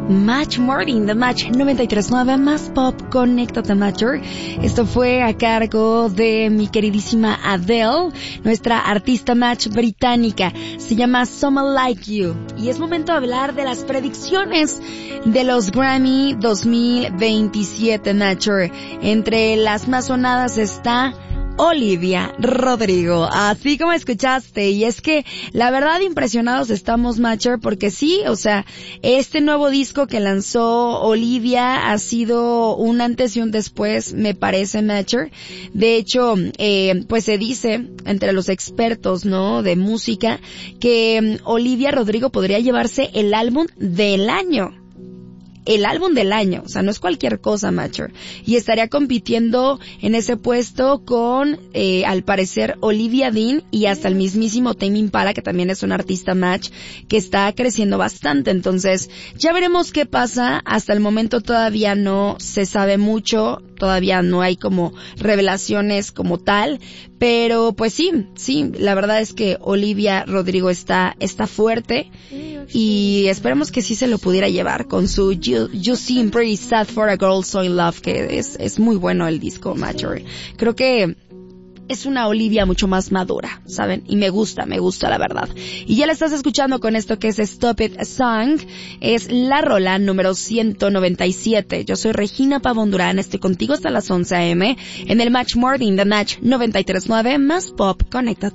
Match Morning, The Match 93.9 más Pop, Conéctate Matcher. Esto fue a cargo de mi queridísima Adele, nuestra artista Match británica. Se llama Someone Like You. Y es momento de hablar de las predicciones de los Grammy 2027, Matcher. Entre las más sonadas está Olivia Rodrigo, así como escuchaste, y es que la verdad impresionados estamos, Matcher, porque sí, o sea, este nuevo disco que lanzó Olivia ha sido un antes y un después, me parece, Matcher. De hecho, pues se dice entre los expertos, ¿no?, de música, que Olivia Rodrigo podría llevarse el álbum del año. El álbum del año, o sea, no es cualquier cosa, Matcher. Y estaría compitiendo en ese puesto con, al parecer, Olivia Dean y hasta el mismísimo Tame Impala, que también es un artista Match, que está creciendo bastante. Entonces, ya veremos qué pasa. Hasta el momento todavía no se sabe mucho, todavía no hay como revelaciones como tal, pero pues sí, la verdad es que Olivia Rodrigo está fuerte y esperemos que sí se lo pudiera llevar con su You Seem Pretty Sad for a Girl So In Love, que es muy bueno el disco, Matcher. Creo que es una Olivia mucho más madura, ¿saben? Y me gusta la verdad. Y ya la estás escuchando con esto que es Stop It Song. Es la rola número 197. Yo soy Regina Pavón Durán, estoy contigo hasta las 11 a.m. en el Match Morning, The Match 93.9 más Pop. Conéctate.